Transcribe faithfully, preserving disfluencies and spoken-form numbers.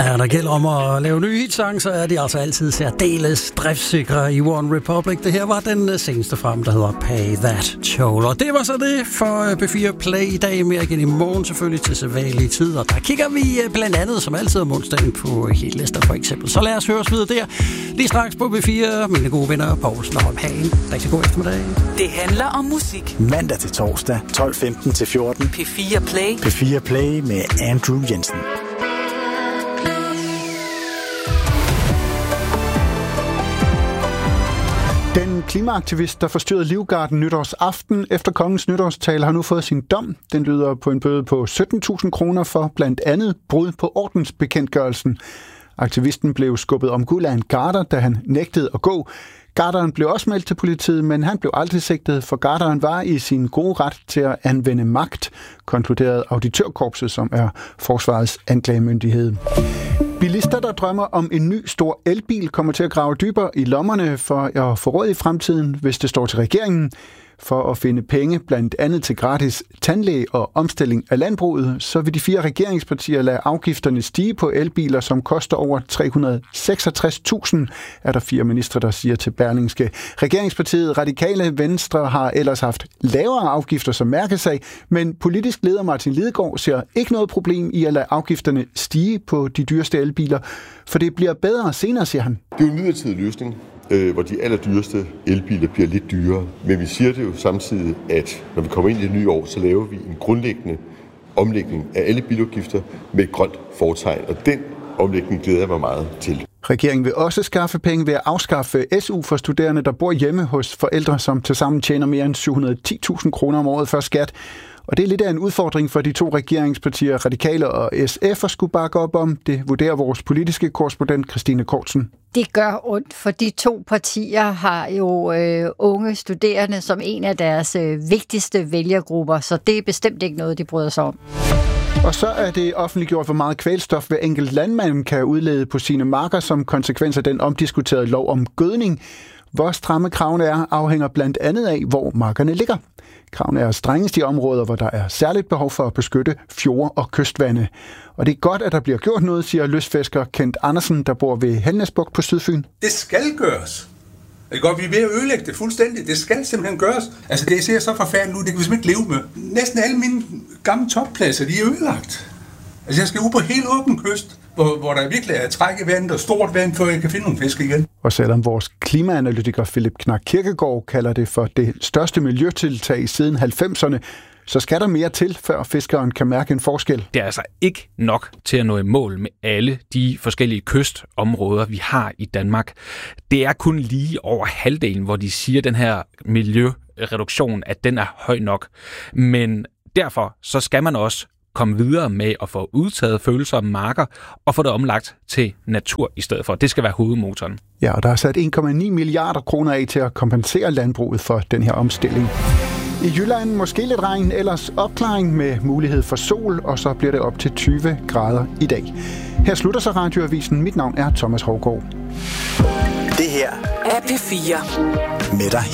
Ja, når det gælder om at lave nye hitsange, så er de altså altid særdeles driftsikre i One Republic. Det her var den seneste frem, der hedder Pay That Toll. Og det var så det for B fire Play i dag. Mere igen i morgen selvfølgelig til sædvanlige tider. Der kigger vi blandt andet som altid om onsdagen på hitlister for eksempel. Så lad os høre os videre der. Lige straks på B fire, mine gode venner Poulsen og Hagen. Rigtig god eftermiddag. Det handler om musik. Mandag til torsdag, tolv femten til fjorten. P fire Play. P fire Play med Andrew Jensen. Den klimaaktivist, der forstyrrede Livgarden nytårsaften efter kongens nytårstale, har nu fået sin dom. Den lyder på en bøde på sytten tusind kroner for blandt andet brud på ordensbekendtgørelsen. Aktivisten blev skubbet omkuld af en garder, da han nægtede at gå. Garderen blev også meldt til politiet, men han blev aldrig sigtet, for garderen var i sin gode ret til at anvende magt, konkluderede auditørkorpset, som er forsvarets anklagemyndighed. Bilister, der drømmer om en ny stor elbil, kommer til at grave dybere i lommerne for at få råd i fremtiden, hvis det står til regeringen. For at finde penge blandt andet til gratis tandlæge og omstilling af landbruget, så vil de fire regeringspartier lade afgifterne stige på elbiler, som koster over tre hundrede og seksogtres tusind, er der fire ministre, der siger til Berlingske. Regeringspartiet Radikale Venstre har ellers haft lavere afgifter som mærkesag, men politisk leder Martin Lidegaard ser ikke noget problem i at lade afgifterne stige på de dyreste elbiler, for det bliver bedre senere, siger han. Det er jo en midlertidig løsning, hvor de allerdyreste elbiler bliver lidt dyrere. Men vi siger det jo samtidig, at når vi kommer ind i det nye år, så laver vi en grundlæggende omlægning af alle bilafgifter med et grønt fortegn, og den omlægning glæder jeg mig meget til. Regeringen vil også skaffe penge ved at afskaffe S U for studerende, der bor hjemme hos forældre, som tilsammen tjener mere end syv hundrede og ti tusind kroner om året før skat. Og det er lidt af en udfordring for de to regeringspartier, Radikale og S F, at skulle bakke op om. Det vurderer vores politiske korrespondent Christine Kortsen. Det gør ondt, for de to partier har jo øh, unge studerende som en af deres øh, vigtigste vælgergrupper, så det er bestemt ikke noget, de bryder sig om. Og så er det offentliggjort, hvor meget kvælstof hver enkelt landmand kan udlede på sine marker som konsekvens af den omdiskuterede lov om gødning. Hvor stramme kravene er, afhænger blandt andet af, hvor markerne ligger. Kravene er strengest i områder, hvor der er særligt behov for at beskytte fjorde og kystvande. Og det er godt, at der bliver gjort noget, siger lystfisker Kent Andersen, der bor ved Helnæsbugt på Sydfyn. Det skal gøres. Det er godt, vi er ved at ødelægge det fuldstændig. Det skal simpelthen gøres. Altså, det ser så forfærdeligt ud, det kan vi simpelthen ikke leve med. Næsten alle mine gamle toppladser, de er ødelagt. Altså, jeg skal ud på helt åben kyst, hvor, hvor der virkelig er træk i vandet og stort vand, før jeg kan finde nogle fisk igen. Og selvom vores klimaanalytiker Philip Knak Kirkegaard kalder det for det største miljøtiltag siden halvfemserne, så skal der mere til, før fiskeren kan mærke en forskel. Det er altså ikke nok til at nå i mål med alle de forskellige kystområder, vi har i Danmark. Det er kun lige over halvdelen, hvor de siger, at den her miljøreduktion, at den er høj nok. Men derfor så skal man også komme videre med at få udtaget følsomme marker og få det omlagt til natur i stedet for. Det skal være hovedmotoren. Ja, og der er sat en komma ni milliarder kroner af til at kompensere landbruget for den her omstilling. I Jylland måske lidt regn, ellers opklaring med mulighed for sol, og så bliver det op til tyve grader i dag. Her slutter så Radioavisen. Mit navn er Thomas Hovgaard. Det her er P fire. Med dig